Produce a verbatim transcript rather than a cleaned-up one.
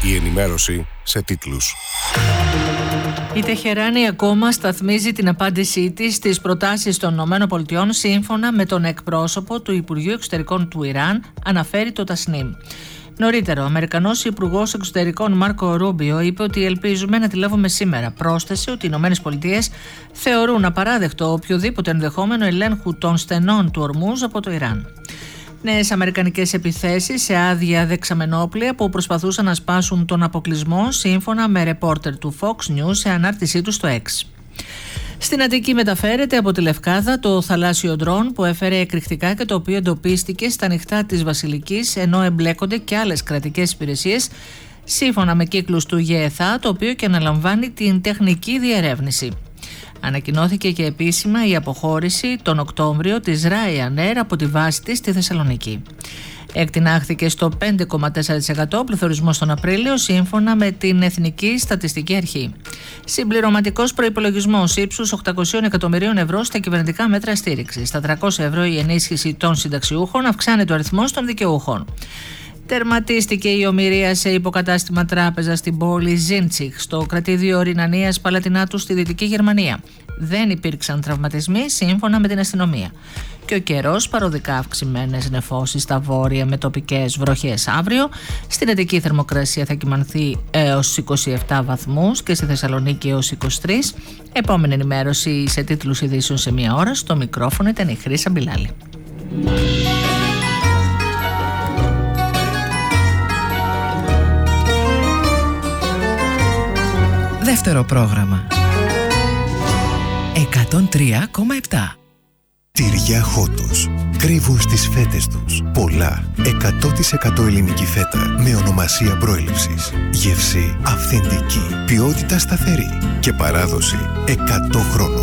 Η ενημέρωση σε τίτλους. Η Τεχεράνη ακόμα σταθμίζει την απάντησή της στις προτάσεις των ΗΠΑ σύμφωνα με τον εκπρόσωπο του Υπουργείου Εξωτερικών του Ιράν, αναφέρει το Τασνίμ. Νωρίτερα, ο Αμερικανός Υπουργός Εξωτερικών Μάρκο Ρούμπιο είπε ότι ελπίζουμε να τη λάβουμε σήμερα. Πρόσθεσε ότι οι ΗΠΑ θεωρούν απαράδεκτο οποιοδήποτε ενδεχόμενο ελέγχου των στενών του Ορμούζ από το Ιράν. Νέες αμερικανικές επιθέσεις σε άδεια δεξαμενόπλια που προσπαθούσαν να σπάσουν τον αποκλεισμό, σύμφωνα με ρεπόρτερ του Fox News σε ανάρτησή του στο X. Στην Αττική μεταφέρεται από τη Λευκάδα το θαλάσσιο ντρόν που έφερε εκρηκτικά και το οποίο εντοπίστηκε στα νυχτά της Βασιλικής, ενώ εμπλέκονται και άλλες κρατικές υπηρεσίες, σύμφωνα με κύκλους του ΓΕΘΑ, το οποίο και αναλαμβάνει την τεχνική διερεύνηση. Ανακοινώθηκε και επίσημα η αποχώρηση τον Οκτώβριο της Ryanair από τη βάση της στη Θεσσαλονίκη. Εκτινάχθηκε στο πέντε κόμμα τέσσερα τοις εκατό ο πληθωρισμός τον Απρίλιο, σύμφωνα με την Εθνική Στατιστική Αρχή. Συμπληρωματικός προϋπολογισμός ύψους οκτακόσια εκατομμυρίων ευρώ στα κυβερνητικά μέτρα στήριξης. Στα τριακόσια ευρώ η ενίσχυση των συνταξιούχων, αυξάνεται ο αριθμός των δικαιούχων. Τερματίστηκε η ομηρία σε υποκατάστημα τράπεζα στην πόλη Ζίντσιχ, στο κρατήδιο Ρινανίας Παλατινάτου στη Δυτική Γερμανία. Δεν υπήρξαν τραυματισμοί, σύμφωνα με την αστυνομία. Και ο καιρός, παροδικά αυξημένες νεφώσεις στα βόρεια με τοπικές βροχές αύριο. Στην Αττική θερμοκρασία θα κυμανθεί έως είκοσι επτά βαθμούς και στη Θεσσαλονίκη έως είκοσι τρεις. Επόμενη ενημέρωση σε τίτλους ειδήσεων σε μία ώρα. Στο μικρόφωνο ήταν η Χρύσα Μπιλάλη. Δεύτερο πρόγραμμα. εκατόν τρία κόμμα επτά. Τυριά Χότος. Κρύβουν στις φέτες τους πολλά. εκατό τοις εκατό ελληνική φέτα με ονομασία προέλευσης. Γεύση αυθεντική. Ποιότητα σταθερή. Και παράδοση εκατό χρόνων.